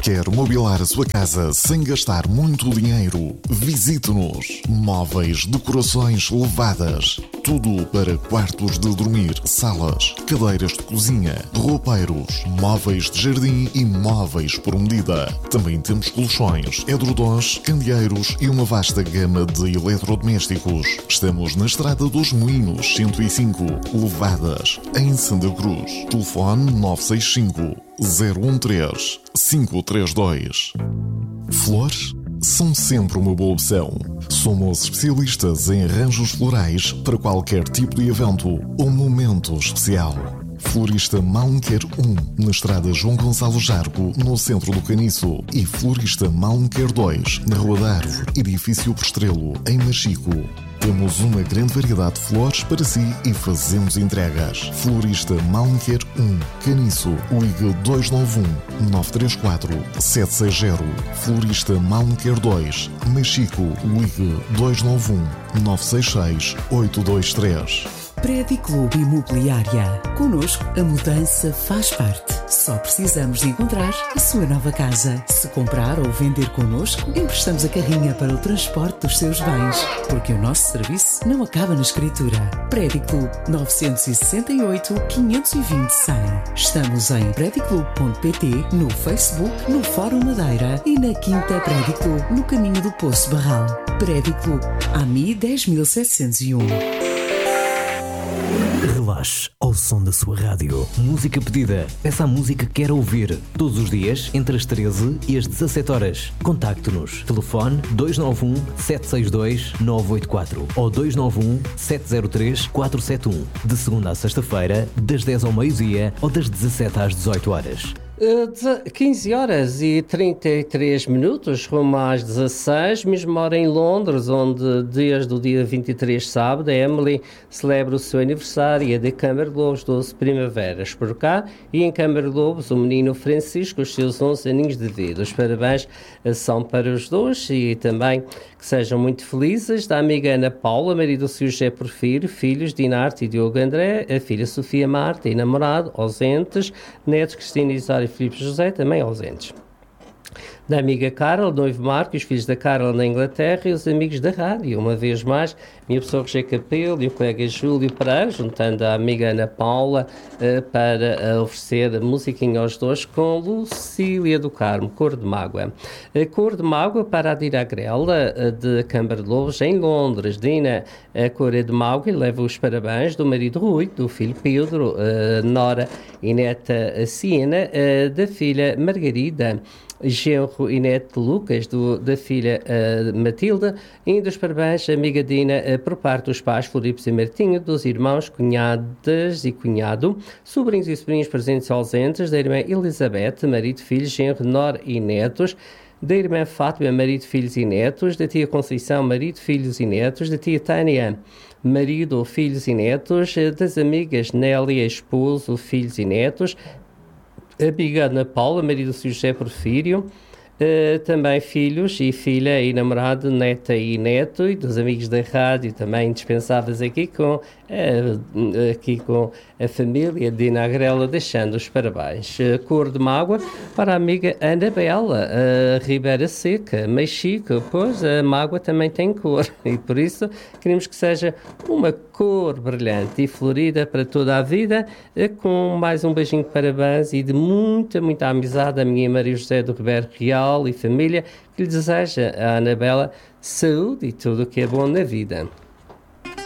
Quer mobilar a sua casa sem gastar muito dinheiro? Visite-nos. Móveis, decorações levadas. Tudo para quartos de dormir, salas, cadeiras de cozinha, roupeiros, móveis de jardim e móveis por medida. Também temos colchões, edredons, candeeiros e uma vasta gama de eletrodomésticos. Estamos na Estrada dos Moinhos, 105, Levadas, em Santa Cruz. Telefone 965 013 532. Flores são sempre uma boa opção. Somos especialistas em arranjos florais para qualquer tipo de evento ou momento especial. Florista Malnquer 1, na Estrada João Gonçalo Jargo, no centro do Caniço, e Florista Malnquer 2, na Rua da Árvore, edifício Prestrelo, em Machico. Temos uma grande variedade de flores para si e fazemos entregas. Florista Malnquer 1, Caniço, ligue 291 934 760. Florista Malnquer 2, Machico, ligue 291 966 823. Prédio Clube Imobiliária. Connosco, a mudança faz parte. Só precisamos de encontrar a sua nova casa. Se comprar ou vender connosco, emprestamos a carrinha para o transporte dos seus bens. Porque o nosso serviço não acaba na escritura. Prédio Clube 968 520 100. Estamos em prediclube.pt, no Facebook, no Fórum Madeira e na Quinta Prédio Clube, no caminho do Poço Barral. Prédio Clube, AMI 10701. Relaxe ao som da sua rádio. Música pedida. Peça a música que quer ouvir. Todos os dias, entre as 13 e as 17 horas. Contacte-nos. Telefone 291 762 984 ou 291 703 471. De segunda a sexta-feira, das 10 ao meio-dia ou das 17 às 18 horas. 15 horas e 33 minutos, rumo às 16, mesma hora em Londres, onde desde o dia 23, sábado, a Emily celebra o seu aniversário, e a de Câmara de Lobos, 12 primaveras por cá, e em Câmara de Lobos, o menino Francisco, os seus 11 aninhos de vida. Os parabéns são para os dois e também que sejam muito felizes. Da amiga Ana Paula, marido do Sr. José Porfírio, filhos Dinarte e Diogo André, a filha Sofia Marta e namorado, ausentes, netos Cristina Isário e Filipe José, também ausentes. Da amiga Carol, noivo Marco, e os filhos da Carol na Inglaterra, e os amigos da rádio, uma vez mais, minha pessoa Roger Capelo e o colega Júlio Pereira, juntando a amiga Ana Paula para oferecer musiquinha aos dois com Lucília do Carmo, Cor de Mágoa. Cor de Mágoa para a Dina Agrela de Câmara de Lobos, em Londres. Dina, a Cor de Mágoa, leva os parabéns do marido Rui, do filho Pedro, nora e neta Siena, da filha Margarida, genro e neto Lucas, da filha Matilda, e ainda os parabéns, amiga Dina, por parte dos pais Floripos e Martinho, dos irmãos, cunhadas e cunhado, sobrinhos e sobrinhos presentes e ausentes, da irmã Elizabeth, marido, filhos, genro, nora e netos, da irmã Fátima, marido, filhos e netos, da tia Conceição, marido, filhos e netos, da tia Tânia, marido, filhos e netos, das amigas Nélia, esposo, filhos e netos, amiga Ana Paula, marido do Sr. José Porfírio, também filhos e filha e namorado, neta e neto, e dos amigos da rádio também indispensáveis aqui com a família de Dina Agrela, deixando os parabéns. Cor de Mágoa para a amiga Anabela, Ribeira Seca, Machico, pois a mágoa também tem cor, e por isso queremos que seja uma cor brilhante e florida para toda a vida, com mais um beijinho de parabéns e de muita, muita amizade à minha Maria José do Ribeiro Real e família, que lhe deseja a Anabela saúde e tudo o que é bom na vida.